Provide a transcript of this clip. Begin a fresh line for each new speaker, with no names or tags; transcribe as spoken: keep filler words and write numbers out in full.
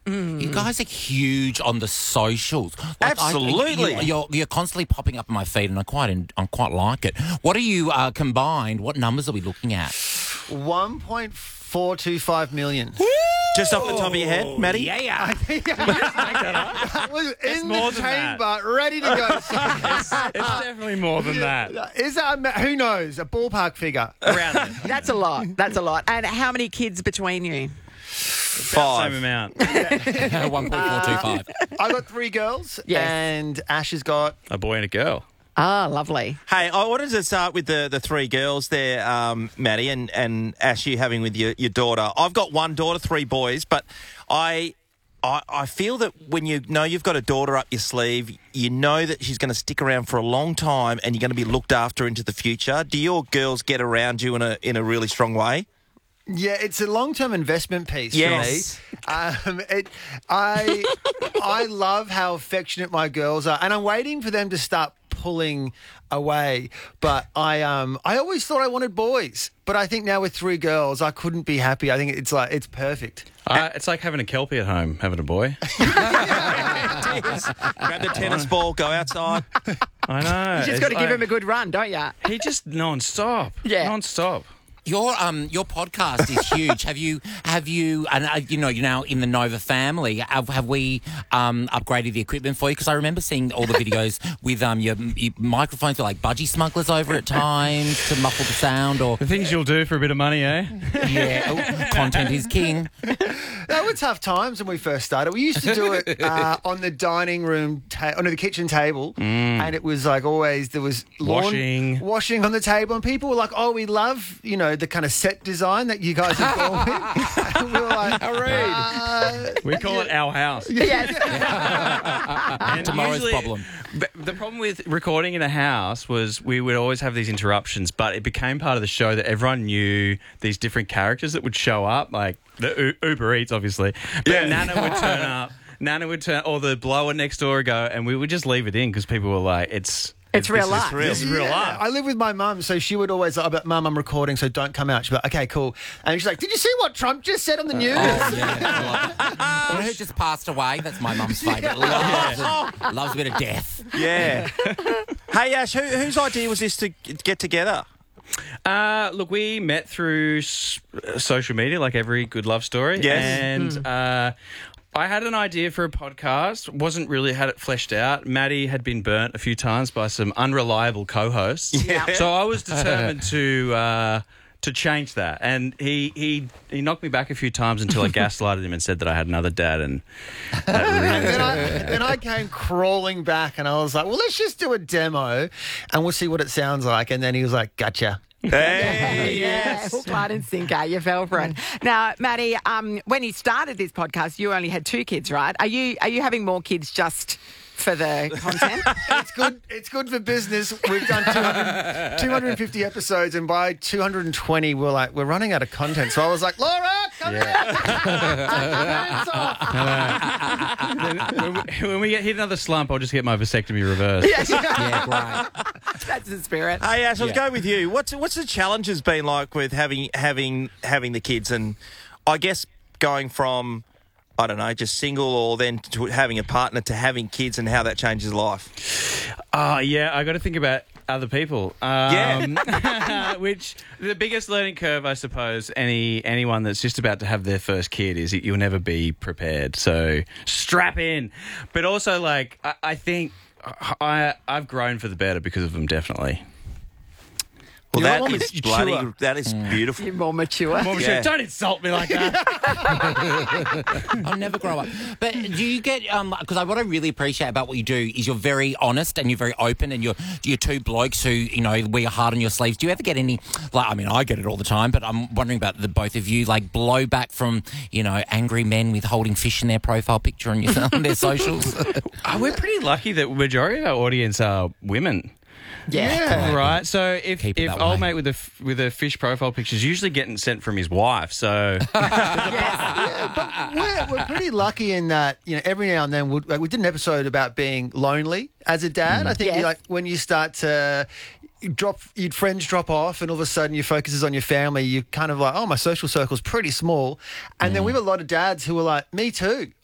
Mm.
You guys are huge on the socials. Like,
Absolutely.
I, you, you're, you're constantly popping up on my feed, and I quite, I quite like it. What are you uh, combined? What numbers are we looking at?
one point four two five million.
Just off the top of your head, Maddie?
Yeah.
That was in
more
the
than that.
chamber, ready to go.
It's definitely more than that.
Is that a, ma- who knows, a ballpark figure?
Around there.
That's a lot. That's a lot. And how many kids between you?
Five.
Same amount.
one point four two five.
I got three girls,
Yes.
and Ash has got.
A boy and a girl.
Ah, lovely.
Hey, I wanted to start with the, the three girls there, um, Maddie, and, and Ash, you having with your, your daughter. I've got one daughter, three boys, but I, I I feel that when you know you've got a daughter up your sleeve, you know that she's going to stick around for a long time and you're going to be looked after into the future. Do your girls get around you in a in a really strong way?
Yeah, it's a long-term investment piece
Yes.
for me. Um, it, I, I love how affectionate my girls are, and I'm waiting for them to start pulling away. But I, um, I always thought I wanted boys, but I think now with three girls, I couldn't be happy. I think it's like it's perfect.
Uh, it's like having a Kelpie at home, having a boy.
Grab the tennis ball, go outside.
I know.
You just got to give him a good run, don't you?
He just non-stop.
Yeah.
Non-stop.
Your um your podcast is huge. have you have you and uh, you know you're now in the Nova family. Have, have we um upgraded the equipment for you? Because I remember seeing all the videos with um your, your microphones were like budgie smugglers over at times to muffle the sound. Or
The things you'll do for a bit of money, eh?
yeah, oh, content is king.
There were tough times when we first started. We used to do it uh, on the dining room, ta- on the kitchen table, and it was like always there was lawn-
Washing.
washing on the table, and people were like, "Oh, we love you know the kind of set design that you guys have gone with." And we were like, uh,
We call it our house.
Yes.
And
Tomorrow's
usually-
problem.
But the problem with recording in a house was we would always have these interruptions, but it became part of the show that everyone knew these different characters that would show up, like the U- Uber Eats, obviously. But Nana would turn up, Nana would turn, or the blower next door would go, and we would just leave it in because people were like, "It's
It's real
this
life.
Is real. This is real
Yeah,
life."
I live with my mum, so she would always like, "But Mum, I'm recording, so don't come out." She'd be like, "Okay, cool." And she's like, "Did you see what Trump just said on the news?"
Or who just passed away? That's my mum's favourite. Loves, a, loves a bit of death.
Yeah. Hey, Ash, who, whose idea was this to get together?
Uh, look, we met through s- uh, social media, like every good love story.
Yes.
And uh, I had an idea for a podcast, wasn't really had it fleshed out. Maddie had been burnt a few times by some unreliable co-hosts.
Yeah.
So I was determined to uh, to change that. And he, he he knocked me back a few times until I gaslighted him and said that I had another dad. And that
And
really
then I, then I came crawling back, and I was like, "Well, let's just do a demo, and we'll see what it sounds like." And then he was like, "Gotcha."
Hey.
Yeah, hook, line and sinker. You fell for it. Now, Maddie, um, when you started this podcast, you only had two kids, right? Are you are you having more kids just for the content?
It's good. It's good for business. We've done two hundred, two hundred fifty episodes, and by two hundred twenty, we're like we're running out of content. So I was like, "Laura, come here."
when, we, when we get hit another slump, I'll just get my vasectomy reversed.
Yeah, great.
That's the spirit.
Hey, Ash, let's
Yeah.
go with you. What's what's the challenges been like with having having having the kids, and I guess going from I don't know just single or then to having a partner to having kids and how that changes life?
Oh, yeah, I got to think about other people. Um, yeah. Which, the biggest learning curve, I suppose, any anyone that's just about to have their first kid is that you'll never be prepared. So strap in. But also, like, I, I think I, I've grown for the better because of them, definitely.
Well,
You're
that
more
is
mature.
bloody. That is beautiful.
You're more mature.
More
Yeah.
Don't insult me like that.
I'll never grow up. But do you get um? Because what I really appreciate about what you do is you're very honest and you're very open, and you're you're two blokes who you know wear hard on your sleeves. Do you ever get any like? I mean, I get it all the time, but I'm wondering about the both of you, like blowback from you know angry men with holding fish in their profile picture on, your, on their socials.
Oh, we're pretty lucky that the majority of our audience are women.
Yeah.
Right, so if
Keep it
if
that
old
way.
mate with a f- with a fish profile picture is usually getting sent from his wife, so
we're, we're pretty lucky in that you know every now and then we'll, like, we did an episode about being lonely as a dad. I think
Yes.
you, like when you start to drop your friends drop off and all of a sudden your focus is on your family, you kind of like, oh, my social circle's pretty small. And then we have a lot of dads who are like, me too.